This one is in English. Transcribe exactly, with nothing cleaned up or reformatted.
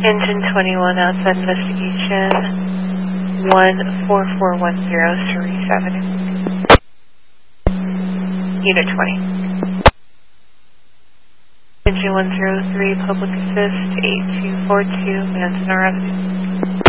Engine twenty-one, outside investigation, one four four one zero, Cerise Avenue. Unit twenty. Engine one zero three, public assist, eight two four two, Manzanar Avenue.